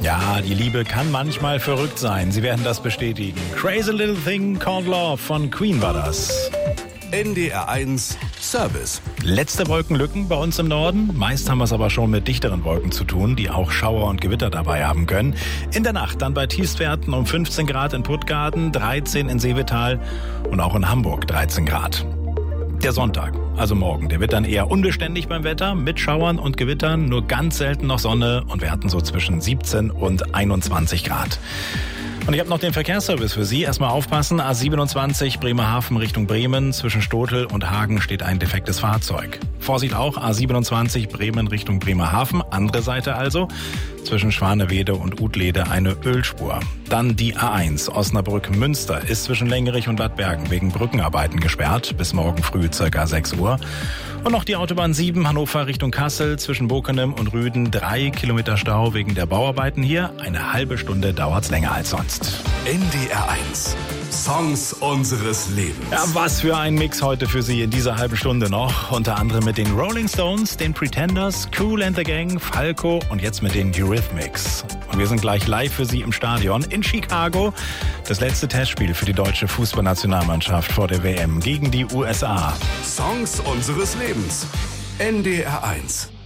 Ja, die Liebe kann manchmal verrückt sein. Sie werden das bestätigen. Crazy Little Thing Called Love von Queen war das. NDR 1 Service. Letzte Wolkenlücken bei uns im Norden. Meist haben wir es aber schon mit dichteren Wolken zu tun, die auch Schauer und Gewitter dabei haben können. In der Nacht dann bei Tiefstwerten um 15 Grad in Puttgarden, 13 in Seevetal und auch in Hamburg 13 Grad. Der Sonntag, also morgen, der wird dann eher unbeständig beim Wetter, mit Schauern und Gewittern, nur ganz selten noch Sonne und wir hatten so zwischen 17 und 21 Grad. Und ich habe noch den Verkehrsservice für Sie. Erstmal aufpassen, A27 Bremerhaven Richtung Bremen. Zwischen Stotel und Hagen steht ein defektes Fahrzeug. Vorsicht auch, A27 Bremen Richtung Bremerhaven. Andere Seite also. Zwischen Schwanewede und Utlede eine Ölspur. Dann die A1 Osnabrück-Münster ist zwischen Lengerich und Bad Bergen wegen Brückenarbeiten gesperrt. Bis morgen früh ca. 6 Uhr. Und noch die Autobahn 7 Hannover Richtung Kassel zwischen Bokenem und Rüden. 3 Kilometer Stau wegen der Bauarbeiten hier. Eine halbe Stunde dauert's länger als sonst. NDR 1 Songs unseres Lebens. Ja, was für ein Mix heute für Sie in dieser halben Stunde noch. Unter anderem mit den Rolling Stones, den Pretenders, Kool and the Gang, Falco und jetzt mit den Eurythmics. Und wir sind gleich live für Sie im Stadion in Chicago. Das letzte Testspiel für die deutsche Fußballnationalmannschaft vor der WM gegen die USA. Songs unseres Lebens. NDR 1.